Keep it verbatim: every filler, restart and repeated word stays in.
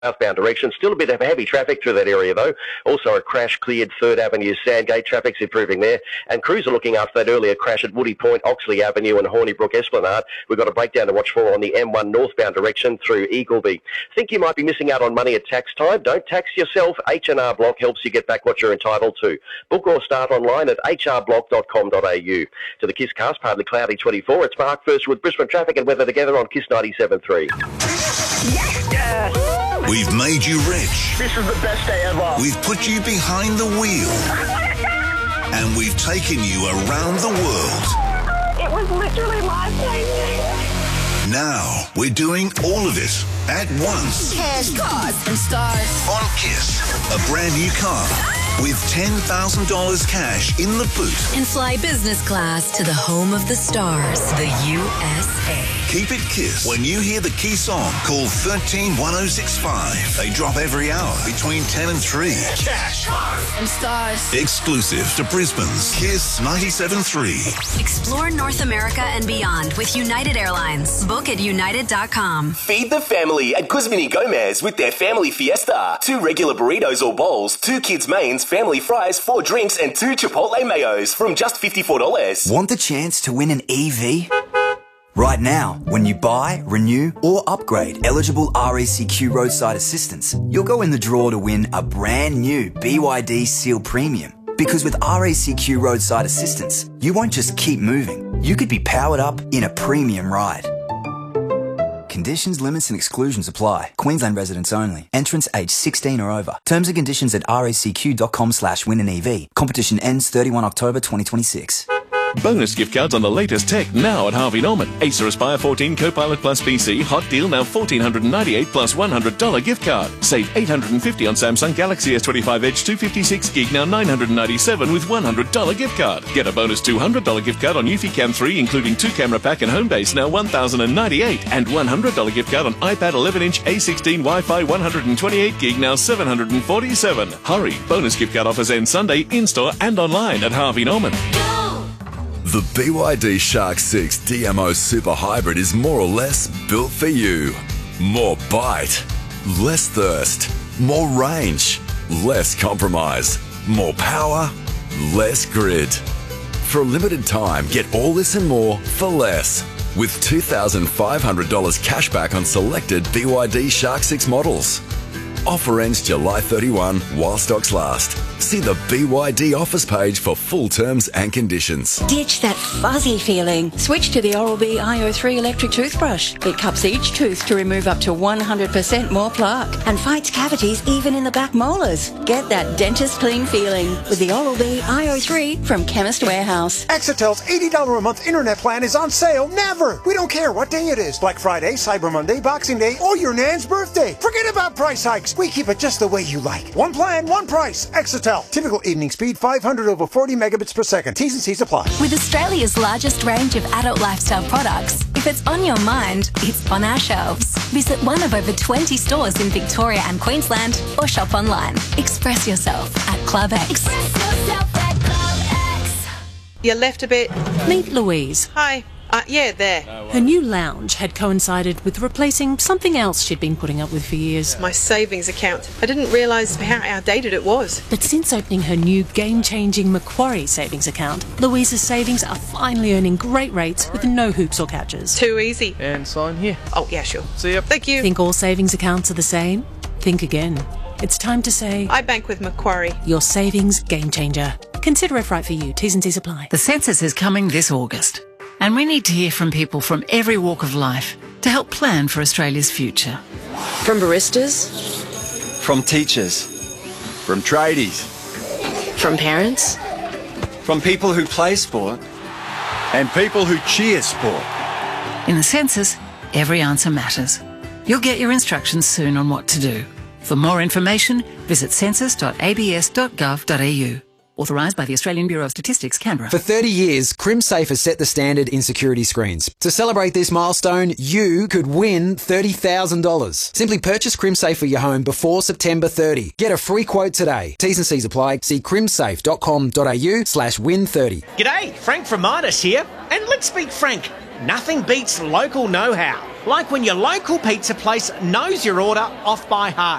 southbound direction. Still a bit of heavy traffic through that area, though. Also a crash cleared third Avenue, Sandgate. Traffic's improving there. And crews are looking after that earlier crash at Woody Point, Oxley Avenue and Hornybrook Esplanade. We've got a breakdown to watch for on the M one northbound direction through Eagleby. Think you might be missing out on money at tax time? Don't tax yourself. H and R Block helps you get back what you're entitled to. Book or start online at h r block dot com dot a u. To the Kiss Cast, partly cloudy twenty-four. It's Mark first with Brisbane traffic and weather together on Kiss ninety-seven point three. Yes! Yes! We've made you rich. This is the best day ever. We've put you behind the wheel. And we've taken you around the world. It was literally life-changing. Now, we're doing all of it at once. Cash, cars, and stars. On Kiss, a brand new car with ten thousand dollars cash in the boot. And fly business class to the home of the stars, the U S A. Keep it Kiss. When you hear the key song, call one three one oh six five. They drop every hour between ten and three. Cash, cars, and stars. Exclusive to Brisbane's Kiss ninety-seven point three. Explore North America and beyond with United Airlines. Book at united dot com. Feed the family at Guzman y Gomez with their Family Fiesta. Two regular burritos or bowls, two kids' mains, family fries, four drinks, and two Chipotle mayos from just fifty-four dollars. Want the chance to win an E V? Right now, when you buy, renew, or upgrade eligible R A C Q roadside assistance, you'll go in the draw to win a brand new B Y D Seal Premium. Because with R A C Q roadside assistance, you won't just keep moving. You could be powered up in a premium ride. Conditions, limits and exclusions apply. Queensland residents only. Entrants aged sixteen or over. Terms and conditions at racq.com slash win an EV. Competition ends thirty-first October twenty twenty-six. Bonus gift cards on the latest tech now at Harvey Norman. Acer Aspire fourteen Copilot Plus P C, hot deal now one thousand four hundred ninety-eight dollars plus one hundred dollars gift card. Save eight hundred fifty dollars on Samsung Galaxy S twenty-five Edge two fifty-six gig, now nine hundred ninety-seven dollars with one hundred dollars gift card. Get a bonus two hundred dollars gift card on Eufy Cam three, including two camera pack and Homebase, now one thousand ninety-eight dollars. And one hundred dollars gift card on iPad eleven inch A sixteen Wi-Fi one hundred twenty-eight gig, now seven hundred forty-seven dollars. Hurry! Bonus gift card offers end Sunday in-store and online at Harvey Norman. The B Y D Shark six D M O Super Hybrid is more or less built for you. More bite, less thirst, more range, less compromise, more power, less grid. For a limited time, get all this and more for less. With two thousand five hundred dollars cash back on selected B Y D Shark six models. Offer ends July thirty-first while stocks last. See the B Y D offers page for full terms and conditions. Ditch that fuzzy feeling. Switch to the Oral-B I O three electric toothbrush. It cups each tooth to remove up to one hundred percent more plaque and fights cavities even in the back molars. Get that dentist clean feeling with the Oral-B I O three from Chemist Warehouse. Exitel's eighty dollars a month internet plan is on sale never. We don't care what day it is. Black Friday, Cyber Monday, Boxing Day, or your Nan's birthday. Forget about price hikes. We keep it just the way you like. One plan, one price. Exitel. Typical evening speed five hundred over forty megabits per second. T's and C's apply. With Australia's largest range of adult lifestyle products, if it's on your mind, it's on our shelves. Visit one of over twenty stores in Victoria and Queensland or shop online. Express yourself at Club X. Express yourself at Club X. You left a bit. Meet Louise. Hi. Uh, yeah, there. Her new lounge had coincided with replacing something else she'd been putting up with for years. My savings account. I didn't realise how outdated it was. But since opening her new game-changing Macquarie savings account, Louise's savings are finally earning great rates with no hoops or catches. Too easy. And sign here. Oh, yeah, sure. See ya. Thank you. Think all savings accounts are the same? Think again. It's time to say... I bank with Macquarie. Your savings game changer. Consider if right for you. T's and C's apply. The census is coming this August. And we need to hear from people from every walk of life to help plan for Australia's future. From baristas. From teachers. From tradies. From parents. From people who play sport. And people who cheer sport. In the census, every answer matters. You'll get your instructions soon on what to do. For more information, visit census dot a b s dot gov dot a u. Authorised by the Australian Bureau of Statistics, Canberra. For thirty years, CrimSafe has set the standard in security screens. To celebrate this milestone, you could win thirty thousand dollars. Simply purchase CrimSafe for your home before September thirtieth. Get a free quote today. T's and C's apply. See crimsafe dot com dot a u slash win thirty. G'day, Frank from Midas here. And let's speak frank. Nothing beats local know-how. Like when your local pizza place knows your order off by heart.